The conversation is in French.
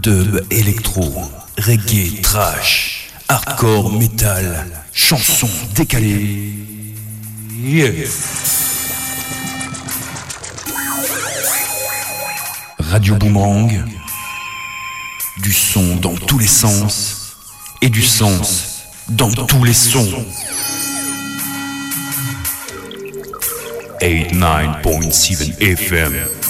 Dub, électro, reggae, trash, hardcore, metal, chansons décalées. Yeah. Radio Boomerang, du son dans tous les sens et du sens dans tous les sons. 89.7 FM.